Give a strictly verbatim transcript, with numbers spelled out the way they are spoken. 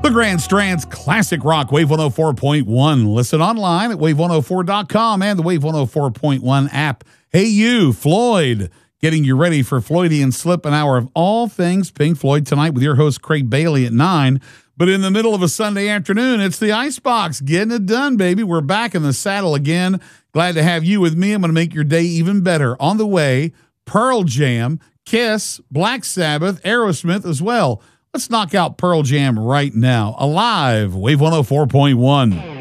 The Grand Strand's classic rock, Wave one oh four point one. Listen online at wave one oh four dot com and the Wave one oh four point one app. Hey, you, Floyd, getting you ready for Floydian Slip, an hour of all things Pink Floyd tonight with your host, Craig Bailey, at nine. But in the middle of a Sunday afternoon, it's the Icebox. Getting it done, baby. We're back in the saddle again. Glad to have you with me. I'm going to make your day even better. On the way, Pearl Jam, Kiss, Black Sabbath, Aerosmith as well. Let's knock out Pearl Jam right now. Alive, Wave one oh four point one.